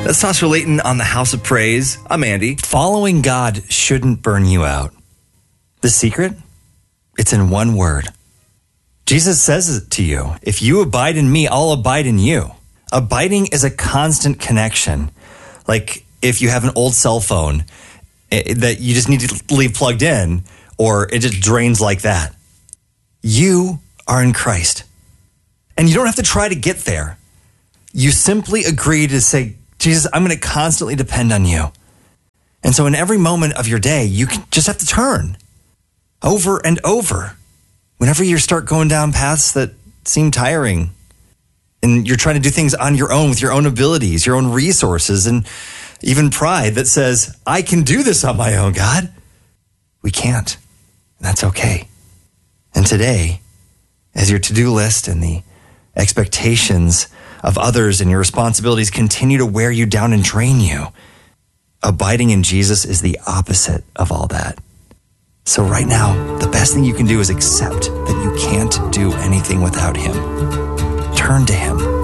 That's Tasha Layton on the House of Praise. I'm Andy. Following God shouldn't burn you out. The secret? It's in one word. Jesus says it to you. If you abide in me, I'll abide in you. Abiding is a constant connection. Like if you have an old cell phone that you just need to leave plugged in, or it just drains like that. You are in Christ. And you don't have to try to get there. You simply agree to say, Jesus, I'm going to constantly depend on you. And so in every moment of your day, you just have to turn over and over. Whenever you start going down paths that seem tiring and you're trying to do things on your own with your own abilities, your own resources, and even pride that says, I can do this on my own, God. We can't. And that's okay. And today, as your to-do list and the expectations of others and your responsibilities continue to wear you down and drain you, abiding in Jesus is the opposite of all that. So right now, the best thing you can do is accept that you can't do anything without him. Turn to him.